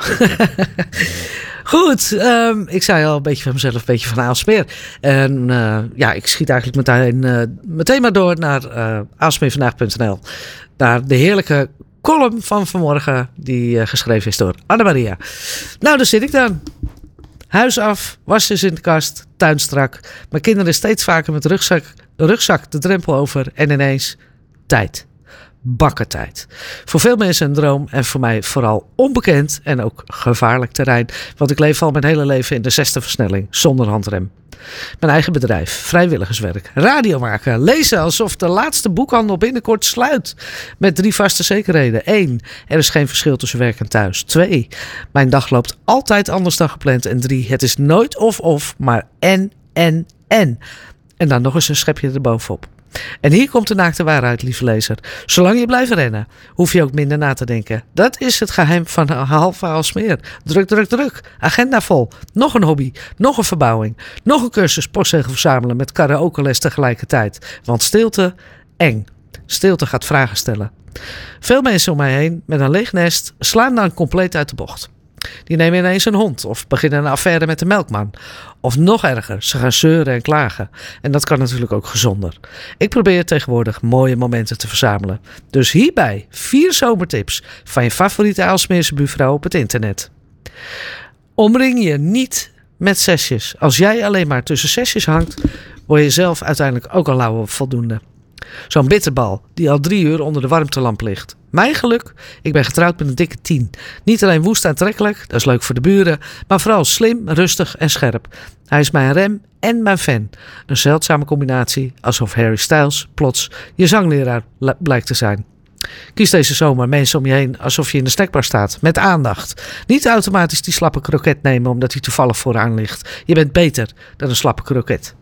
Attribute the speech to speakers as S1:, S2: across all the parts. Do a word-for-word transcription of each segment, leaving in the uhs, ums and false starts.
S1: Goed, um, ik zei al een beetje van mezelf, een beetje van Aalsmeer. En uh, ja, ik schiet eigenlijk meteen, uh, meteen maar door naar uh, aalsmeervandaag punt n l. Naar de heerlijke column van vanmorgen, die uh, geschreven is door Annemaria. Nou, daar zit ik dan. Huis af, wasjes in de kast, tuin strak. Mijn kinderen steeds vaker met rugzak, rugzak de drempel over en ineens tijd. Bakkertijd. Voor veel mensen een droom en voor mij vooral onbekend en ook gevaarlijk terrein. Want ik leef al mijn hele leven in de zesde versnelling, zonder handrem. Mijn eigen bedrijf, vrijwilligerswerk, radio maken, lezen alsof de laatste boekhandel binnenkort sluit. Met drie vaste zekerheden. Eén, er is geen verschil tussen werk en thuis. Twee, mijn dag loopt altijd anders dan gepland. En drie, het is nooit of-of, maar en, en, en. En dan nog eens een schepje erbovenop. En hier komt de naakte waarheid, lieve lezer. Zolang je blijft rennen, hoef je ook minder na te denken. Dat is het geheim van halve Aalsmeer. Druk, druk, druk. Agenda vol. Nog een hobby. Nog een verbouwing. Nog een cursus postzegel verzamelen met karaokeles tegelijkertijd. Want stilte, eng. Stilte gaat vragen stellen. Veel mensen om mij heen met een leeg nest slaan dan compleet uit de bocht. Die nemen ineens een hond of beginnen een affaire met de melkman. Of nog erger, ze gaan zeuren en klagen. En dat kan natuurlijk ook gezonder. Ik probeer tegenwoordig mooie momenten te verzamelen. Dus hierbij vier zomertips van je favoriete Aalsmeerse buurvrouw op het internet. Omring je niet met zesjes. Als jij alleen maar tussen zesjes hangt, word je zelf uiteindelijk ook al lauw voldoende. Zo'n bitterbal die al drie uur onder de warmtelamp ligt. Mijn geluk, ik ben getrouwd met een dikke tien. Niet alleen woest aantrekkelijk, dat is leuk voor de buren, maar vooral slim, rustig en scherp. Hij is mijn rem en mijn fan. Een zeldzame combinatie, alsof Harry Styles plots je zangleraar blijkt te zijn. Kies deze zomer mensen om je heen alsof je in de snackbar staat, met aandacht. Niet automatisch die slappe kroket nemen omdat hij toevallig vooraan ligt. Je bent beter dan een slappe kroket.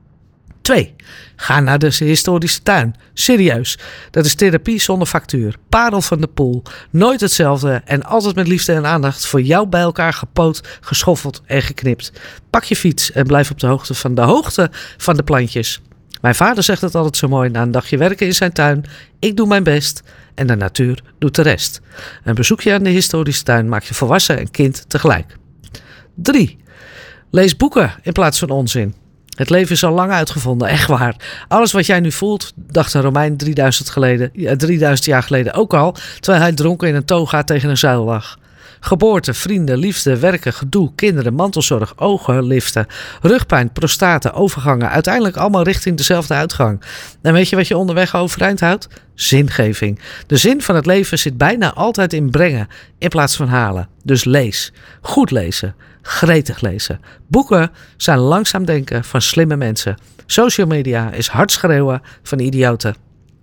S1: Twee. Ga naar de historische tuin. Serieus. Dat is therapie zonder factuur. Parel van de poel. Nooit hetzelfde en altijd met liefde en aandacht voor jou bij elkaar gepoot, geschoffeld en geknipt. Pak je fiets en blijf op de hoogte van de hoogte van de plantjes. Mijn vader zegt het altijd zo mooi na een dagje werken in zijn tuin. Ik doe mijn best en de natuur doet de rest. Een bezoekje aan de historische tuin maakt je volwassen en kind tegelijk. Drie. Lees boeken in plaats van onzin. Het leven is al lang uitgevonden, echt waar. Alles wat jij nu voelt, dacht een Romein drieduizend, geleden, drieduizend jaar geleden ook al, terwijl hij dronken in een toga tegen een zuil lag. Geboorte, vrienden, liefde, werken, gedoe, kinderen, mantelzorg, ogen, liften, rugpijn, prostaten, overgangen, uiteindelijk allemaal richting dezelfde uitgang. En weet je wat je onderweg overeind houdt? Zingeving. De zin van het leven zit bijna altijd in brengen in plaats van halen. Dus lees. Goed lezen. Gretig lezen. Boeken zijn langzaam denken van slimme mensen. Social media is hard schreeuwen van idioten.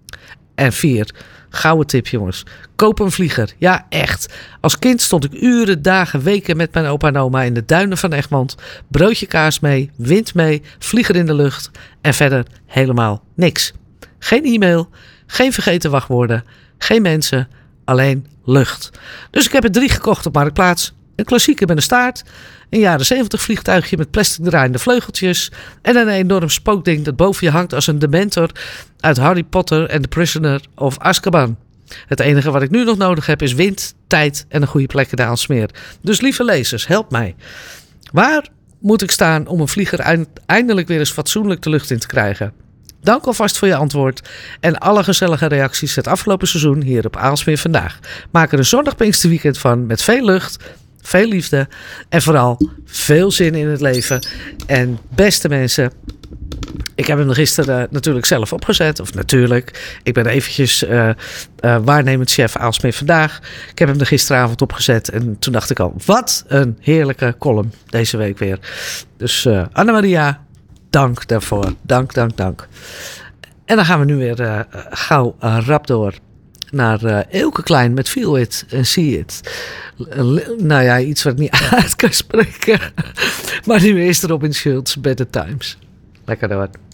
S1: En vier. Gouden tip, jongens. Koop een vlieger. Ja, echt. Als kind stond ik uren, dagen, weken met mijn opa en oma in de duinen van Egmond. Broodje kaas mee, wind mee, vlieger in de lucht en verder helemaal niks. Geen e-mail, geen vergeten wachtwoorden, geen mensen, alleen lucht. Dus ik heb er drie gekocht op Marktplaats. Een klassieker met een staart, een jaren zeventig vliegtuigje met plastic draaiende vleugeltjes en een enorm spookding dat boven je hangt als een dementor uit Harry Potter and the Prisoner of Azkaban. Het enige wat ik nu nog nodig heb is wind, tijd en een goede plek in de Aalsmeer. Dus lieve lezers, help mij. Waar moet ik staan om een vlieger eindelijk weer eens fatsoenlijk de lucht in te krijgen? Dank alvast voor je antwoord en alle gezellige reacties het afgelopen seizoen hier op Aalsmeer Vandaag. Maak er een zonnig Pinksterweekend van met veel lucht, veel liefde en vooral veel zin in het leven. En beste mensen, ik heb hem gisteren uh, natuurlijk zelf opgezet. Of natuurlijk, ik ben eventjes uh, uh, waarnemend chef Aalsmeer Vandaag. Ik heb hem er gisteravond opgezet en toen dacht ik al, wat een heerlijke column deze week weer. Dus uh, Annemaria, dank daarvoor. Dank, dank, dank. En dan gaan we nu weer uh, gauw uh, rap door naar uh, Eelke Klein met Feel It and See It. Uh, nou ja, iets wat ik niet uit kan spreken. Maar nu eerst Robin Schulz, Better Times. Lekker door.